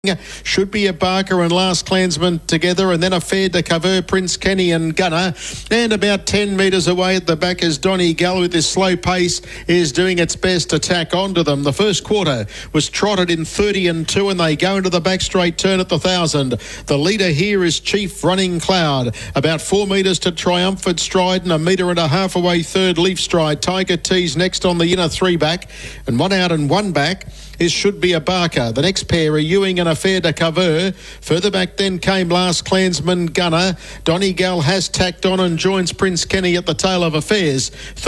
Should Be a Barker and Last Clansman together, and then Affaire de Cover, Prince Kenny and Gunner. And about 10 metres away at the back is Donny Gal, with his slow pace, is doing its best to tack onto them. The first quarter was trotted in 30 and 2, and they go into the back straight turn at the 1,000. The leader here is Chief Running Cloud. About 4 metres to Triumphant Stride, and 1.5 metres away third Leaf Stride. Tiger T's next on the inner three back, and one out and one back is Should Be a Barker. The next pair are Ewing and Affaire de Cover. Further back then came Last Clansman Gunner. Donny Gal has tacked on and joins Prince Kenny at the tail of affairs.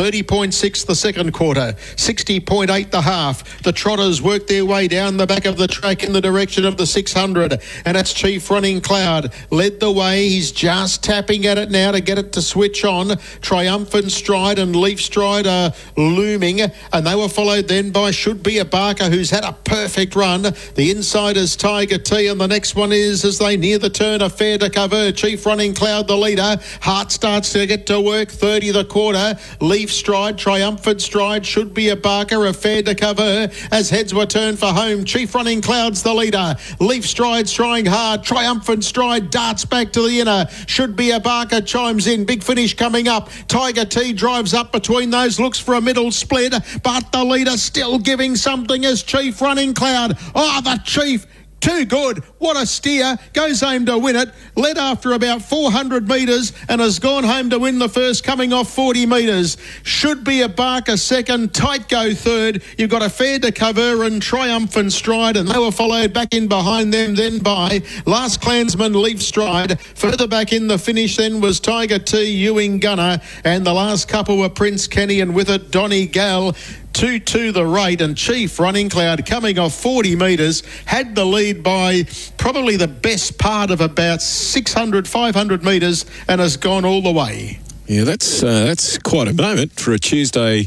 30.6 the second quarter, 60.8 the half. The trotters work their way down the back of the track in the direction of the 600, and it's Chief Running Cloud led the way. He's just tapping at it now to get it to switch on. Triumphant Stride and Leaf Stride are looming, and they were followed then by Should Be a Barker, who's had a perfect run. The inside is Tiger T, and the next one is, as they near the turn, Affaire de Cover. Chief Running Cloud the leader. Heart starts to get to work. 30 the quarter. Leaf Stride, Triumphant Stride, Should Be a Barker, Affaire de Cover. As heads were turned for home, Chief Running Cloud's the leader. Leaf Stride's trying hard. Triumphant Stride darts back to the inner. Should Be a Barker chimes in. Big finish coming up. Tiger T drives up between those, looks for a middle split, but the leader still giving something as Chief Running Cloud. Oh, the Chief, too good. What a steer. Goes home to win it. Led after about 400 metres and has gone home to win the first, coming off 40 metres. Should Be a Barker second. Tight Go third. You've got Affaire de Cover and Triumphant Stride, and they were followed back in behind them then by Last Clansman, Leaf Stride. Further back in the finish then was Tiger T, Ewing, Gunner, and the last couple were Prince Kenny, and with it Donny Gal. 2-2 the rate, and Chief Running Cloud, coming off 40 metres, had the lead by probably the best part of about 600, 500 metres, and has gone all the way. Yeah, that's quite a moment for a Tuesday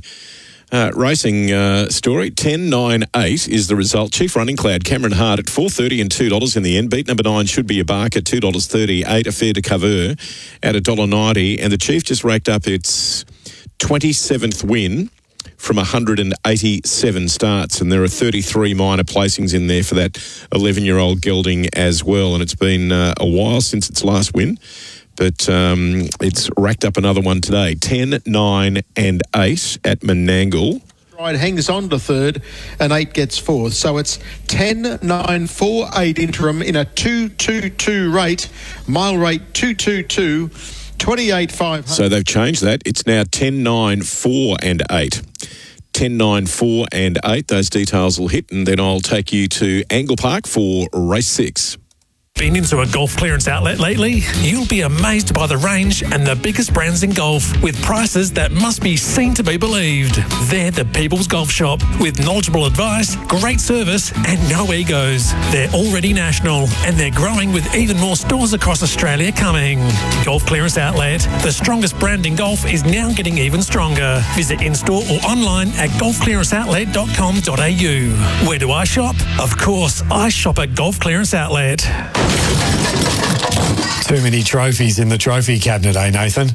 racing story. 10.98 is the result. Chief Running Cloud, Cameron Hart at $4.30 and $2 in the end. Beat number 9, Should Be a Barker, $2.38. Affaire de Cover at $1.90, and the Chief just racked up its 27th win from 187 starts, and there are 33 minor placings in there for that 11-year-old gelding as well, and it's been a while since its last win, but it's racked up another one today. 10, 9 and 8 at Menangle. Stride hangs on to third, and 8 gets fourth, so it's 10, 9, 4, 8 interim in a 2-2-2 rate, mile rate 2-2-2. 28.5. So they've changed that. It's now 10, 9, 4 and 8. 10, 9, 4 and 8. Those details will hit, and then I'll take you to Angle Park for race 6. Been into a golf clearance outlet lately? You'll be amazed by the range and the biggest brands in golf, with prices that must be seen to be believed. They're the People's Golf Shop, with knowledgeable advice, great service and no egos. They're already national, and they're growing, with even more stores across Australia coming. Golf Clearance Outlet, the strongest brand in golf, is now getting even stronger. Visit in-store or online at golfclearanceoutlet.com.au. Where do I shop? Of course, I shop at Golf Clearance Outlet. Too many trophies in the trophy cabinet, eh, Nathan?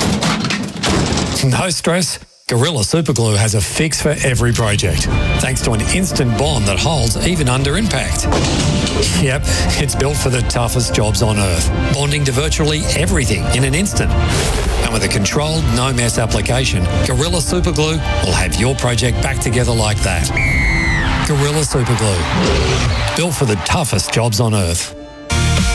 No stress. Gorilla Superglue has a fix for every project, thanks to an instant bond that holds even under impact. Yep, it's built for the toughest jobs on Earth, bonding to virtually everything in an instant. And with a controlled, no-mess application, Gorilla Superglue will have your project back together like that. Gorilla Superglue, built for the toughest jobs on Earth.